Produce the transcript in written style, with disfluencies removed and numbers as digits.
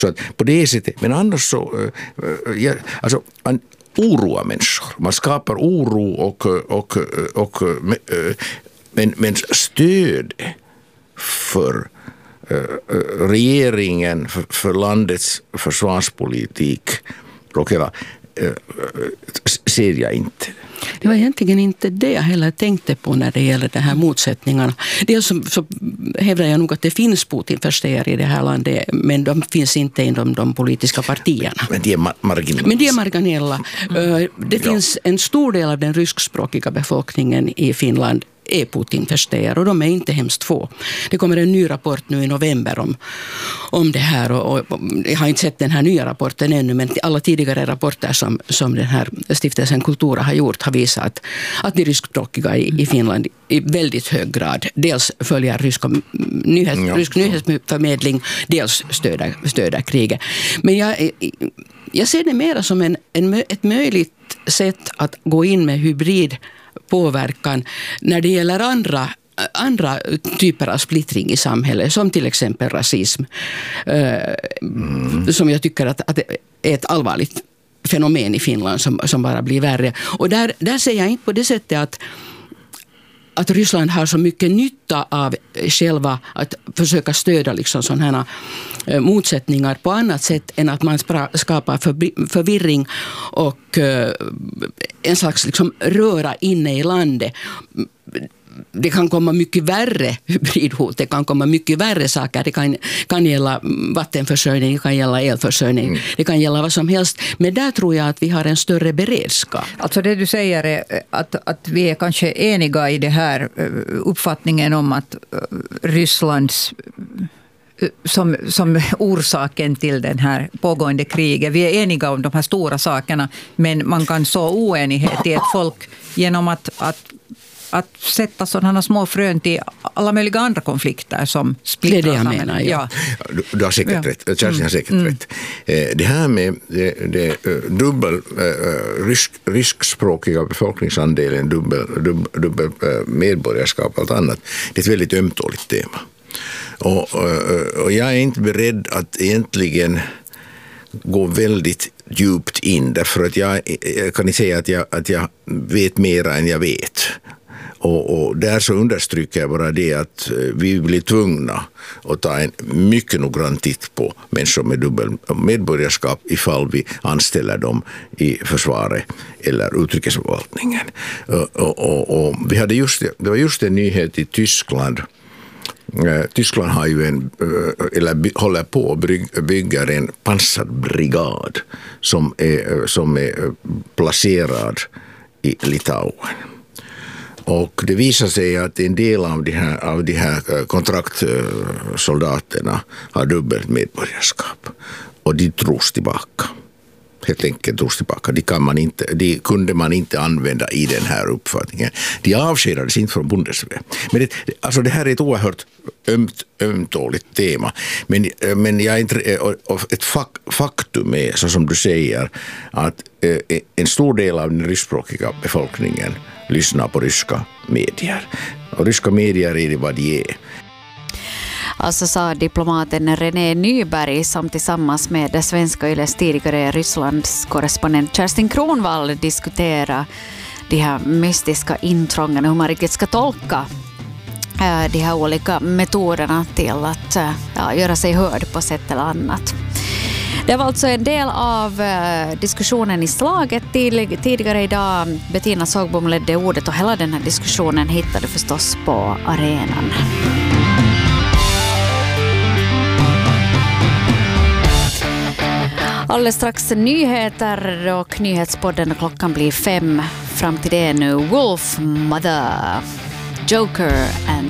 Så att på det sättet, men annars så, alltså man oroar människor. Man skapar oro men stöd för regeringen, för landets försvarspolitik ser jag inte. Det var egentligen inte det jag heller tänkte på när det gäller de här motsättningarna. Dels så hävdar jag nog att det finns Putin-förståare i det här landet, men de finns inte inom de politiska partierna. Men de är marginella. Men de är marginella. Det finns en stor del av den ryskspråkiga befolkningen i Finland är Putin-förståare och de är inte hemskt få. Det kommer en ny rapport nu i november om det här och jag har inte sett den här nya rapporten ännu, men alla tidigare rapporter som den här stiftelsen Kultura har gjort har visat att de ryskspråkiga i Finland i väldigt hög grad dels följer rysk nyhetsförmedling, dels stöder kriget. Men jag ser det mer som ett möjligt sätt att gå in med hybridpåverkan när det gäller andra typer av splittring i samhället, som till exempel rasism, som jag tycker att är ett allvarligt fenomen i Finland som bara blir värre. Och där ser jag inte på det sättet att Ryssland har så mycket nytta av själva att försöka stödja liksom sådana här motsättningar på annat sätt än att man skapar förvirring och en slags liksom röra inne i landet. Det kan komma mycket värre hybridhot, det kan komma mycket värre saker. Det kan gälla vattenförsörjning, det kan gälla elförsörjning, det kan gälla vad som helst. Men där tror jag att vi har en större beredskap. Alltså det du säger är att vi är kanske eniga i det här uppfattningen om att Rysslands som orsaken till den här pågående kriget. Vi är eniga om de här stora sakerna, men man kan så oenighet i ett folk genom att sätta sådana små frön till alla möjliga andra konflikter som splittrar. Det är det jag menar, ja. Du har säkert rätt. Kerstin har säkert rätt. Det här med det ryskspråkiga befolkningsandelen, dubbel medborgarskap och allt annat, det är ett väldigt ömtåligt tema. Och jag är inte beredd att egentligen gå väldigt djupt in, därför att jag kan inte säga att jag vet mer än jag vet. Och där så understryker jag bara det att vi blir tvungna att ta en mycket noggrann titt på människor med dubbel medborgarskap ifall vi anställer dem i försvaret eller utrikesförvaltningen. Och vi hade det var just en nyhet i Tyskland. Tyskland har ju håller på att bygga en pansarbrigad som är placerad i Litauen. Och det visar sig att en del av de här kontraktsoldaterna har dubbelt medborgarskap. Och de tros tillbaka. Helt enkelt tros tillbaka. De kunde man inte använda i den här uppfattningen. De avskedades inte från Bundeswehr. Men det här är ett oerhört ömtåligt tema. Men jag är inte, ett faktum är, så som du säger, att en stor del av den ryskspråkiga befolkningen lyssnar på ryska medier. Och ryska medier är det vad de är. Alltså sa diplomaten René Nyberg som tillsammans med det svenska Yles tidigare Rysslands korrespondent Kerstin Kronvall diskutera de här mystiska intrången och hur man riktigt ska tolka de här olika metoderna till att göra sig hörd på sätt eller annat. Det var alltså en del av diskussionen i slaget tidigare idag. Bettina Sågbom ledde ordet och hela den här diskussionen hittade förstås på arenan. Alldeles strax nyheter och nyhetspodden och klockan blir 5. Fram till det nu Wolf Mother, Joker and